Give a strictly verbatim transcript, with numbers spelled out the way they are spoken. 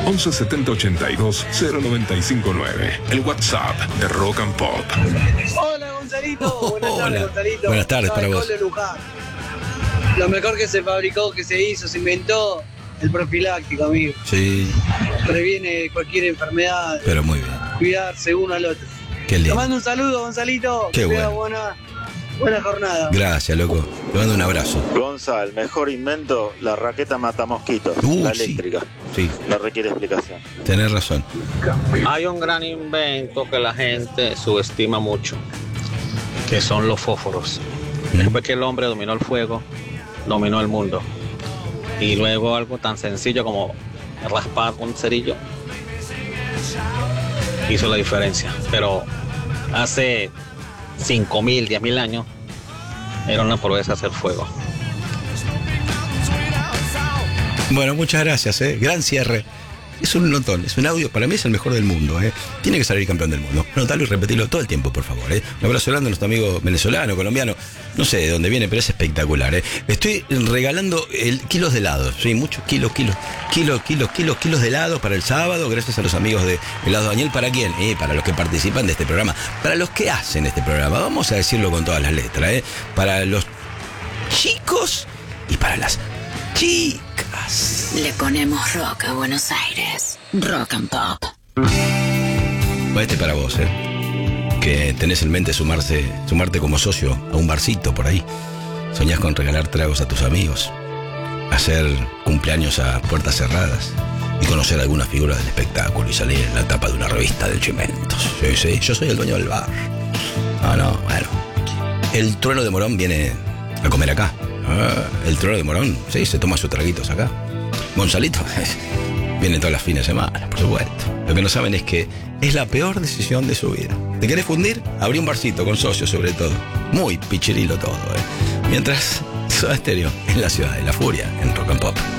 once setenta ochenta y dos cero noventa y cinco nueve. El WhatsApp de Rock and Pop. Hola Gonzalito, buenas Hola. tardes Gonzalito. Buenas tardes Soy para vos. Colo Luján. Lo mejor que se fabricó, que se hizo, se inventó, el profiláctico, amigo. Sí, Previene cualquier enfermedad, pero muy bien. cuidarse uno al otro. Qué Te lindo. mando un saludo, Gonzalito. Qué Que tengas bueno. buena, buena jornada. Gracias, loco. Te mando un abrazo. Gonza, el mejor invento, la raqueta matamosquitos, Uh, la sí. eléctrica. Sí, No requiere explicación. tenés razón. Hay un gran invento que la gente subestima mucho, que son los fósforos. Después que el hombre dominó el fuego, dominó el mundo. Y luego algo tan sencillo como raspar un cerillo hizo la diferencia. Pero hace cinco mil, diez mil años era una proeza hacer fuego. Bueno, muchas gracias, ¿eh? Gran cierre. Es un notón, es un audio, para mí es el mejor del mundo, ¿eh? Tiene que salir campeón del mundo. Anotalo y repetilo todo el tiempo, por favor, ¿eh? Un abrazo grande a nuestro amigo venezolano, colombiano, no sé de dónde viene, pero es espectacular, ¿eh? Estoy regalando el, kilos de helado, sí, muchos kilos, kilos, kilos, kilos, kilos, kilos de helado para el sábado, gracias a los amigos de Helado Daniel. ¿Para quién? Eh, para los que participan de este programa, para los que hacen este programa, vamos a decirlo con todas las letras, ¿eh? Para los chicos y para las chicas. Le ponemos rock a Buenos Aires. Rock and Pop. Va este para vos, ¿eh? Que tenés en mente sumarse, sumarte como socio a un barcito por ahí. Soñás con regalar tragos a tus amigos, hacer cumpleaños a puertas cerradas y conocer alguna figura del espectáculo y salir en la tapa de una revista del Chimentos. Sí, sí, yo soy el dueño del bar. Ah, no, bueno. El trueno de Morón viene a comer acá. Ah, el trueno de Morón, sí, se toma sus traguitos acá. Gonzalito viene todas las fines de semana, por supuesto. Lo que no saben es que es la peor decisión de su vida. ¿Te querés fundir? Abrí un barcito con socios sobre todo. Muy pichirilo todo, ¿eh? Mientras, Soda Stereo en la ciudad de la furia, en Rock and Pop.